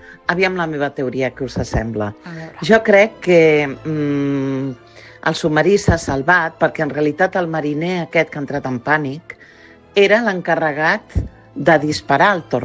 Aviam la meva teoria, què us sembla. A veure. Jo crec que el submarí s'ha salvat perquè en realitat el mariner aquest que ha entrat en pànic era l'encarregat de disparar al